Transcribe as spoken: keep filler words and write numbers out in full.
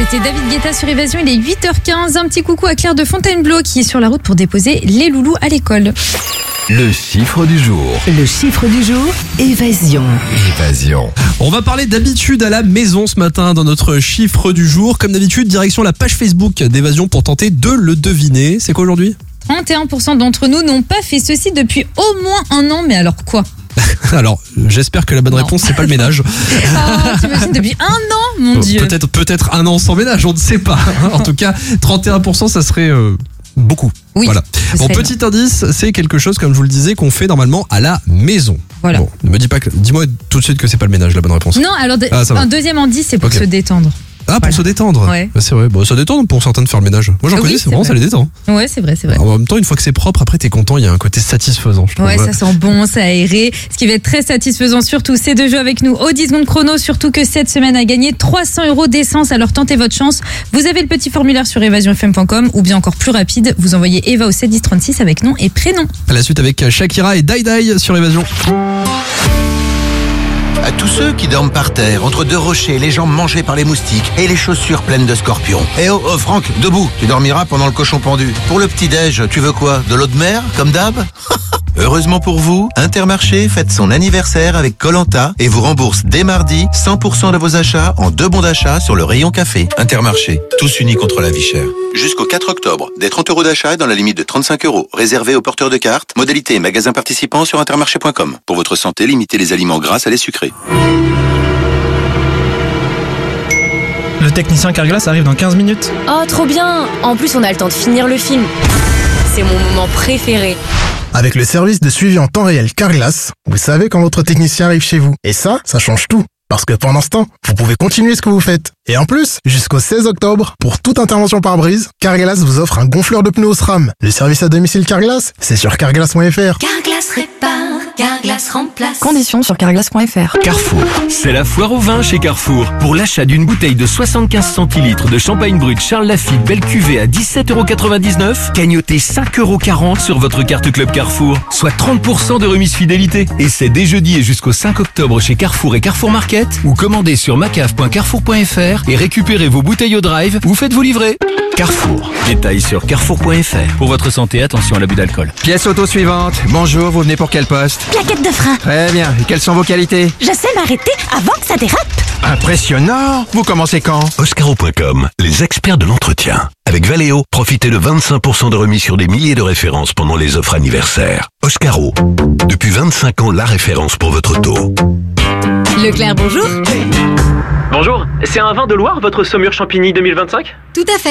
C'était David Guetta sur Évasion, il est huit heures quinze. Un petit coucou à Claire de Fontainebleau qui est sur la route pour déposer les loulous à l'école. Le chiffre du jour. Le chiffre du jour, Évasion. Évasion. On va parler d'habitude à la maison ce matin dans notre chiffre du jour. Comme d'habitude, direction la page Facebook d'Évasion pour tenter de le deviner. C'est quoi aujourd'hui ? trente et un pour cent d'entre nous n'ont pas fait ceci depuis au moins un an, mais alors quoi ? Alors, j'espère que la bonne Non. réponse, c'est pas le ménage. Ah, t'imagines, depuis un an, mon Dieu. Peut-être, peut-être un an sans ménage, on ne sait pas. En tout cas, trente et un pour cent, ça serait euh, beaucoup. Oui, Voilà. ce Bon, serait petit indice, c'est quelque chose, comme je vous le disais, qu'on fait normalement à la maison. Voilà. Bon, ne me dis pas que, dis-moi tout de suite que c'est pas le ménage, la bonne réponse. Non, alors de- Ah, ça va. un deuxième indice, c'est pour Ok. se détendre. Ah, pour Voilà. se détendre. Ouais. Bah, c'est vrai. Bon, ça détend pour certains de faire le ménage. Moi, j'en Ah oui, connais, c'est c'est vraiment, vrai. ça les détend. Ouais, c'est vrai, c'est vrai. En même temps, une fois que c'est propre, après, t'es content, il y a un côté satisfaisant, je trouve. Ouais, ça sent bon, ça aéré. Ce qui va être très satisfaisant surtout, c'est de jouer avec nous au dix secondes chrono, surtout que cette semaine a gagné trois cents euros d'essence. Alors tentez votre chance. Vous avez le petit formulaire sur évasion f m point com ou bien encore plus rapide, vous envoyez Eva au sept dix trente-six avec nom et prénom. À la suite avec Shakira et Dai Dai sur Évasion. À tous ceux qui dorment par terre, entre deux rochers, les jambes mangées par les moustiques et les chaussures pleines de scorpions. Eh oh, oh Franck, debout, tu dormiras pendant le cochon pendu. Pour le petit-déj, tu veux quoi ? De l'eau de mer, comme d'hab ? Heureusement pour vous, Intermarché fête son anniversaire avec Koh-Lanta et vous rembourse dès mardi cent pour cent de vos achats en deux bons d'achat sur le rayon café. Intermarché, tous unis contre la vie chère. Jusqu'au quatre octobre, des trente euros d'achat dans la limite de trente-cinq euros, réservé aux porteurs de cartes. Modalité et magasins participants sur intermarché point com. Pour votre santé, limitez les aliments gras à les sucrés. Le technicien Carglass arrive dans quinze minutes. Oh, trop bien! En plus, on a le temps de finir le film. C'est mon moment préféré. Avec le service de suivi en temps réel Carglass, vous savez quand votre technicien arrive chez vous. Et ça, ça change tout. Parce que pendant ce temps, vous pouvez continuer ce que vous faites. Et en plus, jusqu'au seize octobre, pour toute intervention par brise, Carglass vous offre un gonfleur de pneus au SRAM. Le service à domicile Carglass, c'est sur carglass point f r. Carglass répare, Carglass remplace. Conditions sur carglass point f r. Carrefour. C'est la foire au vin chez Carrefour. Pour l'achat d'une bouteille de soixante-quinze centilitres de champagne brut Charles Lafite belle cuvée à dix-sept euros quatre-vingt-dix-neuf, gagnotez cinq euros quarante sur votre carte Club Carrefour, soit trente pour cent de remise fidélité. Et c'est dès jeudi et jusqu'au cinq octobre chez Carrefour et Carrefour Market, ou commandez sur macaf point carrefour point f r et récupérez vos bouteilles au drive, vous faites vos livrets. Carrefour. Détails sur carrefour point f r. Pour votre santé, attention à l'abus d'alcool. Pièce auto suivante. Bonjour, vous venez pour quel poste ? Plaquette de frein. Très bien. Et quelles sont vos qualités ? Je sais m'arrêter avant que ça dérape. Impressionnant. Vous commencez quand ? Oscaro point com, les experts de l'entretien. Avec Valeo, profitez de vingt-cinq pour cent de remise sur des milliers de références pendant les offres anniversaires. Oscaro, depuis vingt-cinq ans, la référence pour votre auto. Leclerc, bonjour. Bonjour, c'est un vin de Loire, votre Saumur Champigny deux mille vingt-cinq ? Tout à fait.